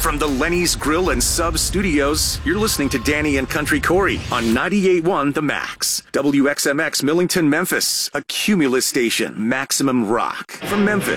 From the Lenny's Grill and Sub Studios, you're listening to Danny and Country Corey on 98.1 The Max. WXMX Millington, Memphis, a Cumulus station, Maximum Rock. From Memphis.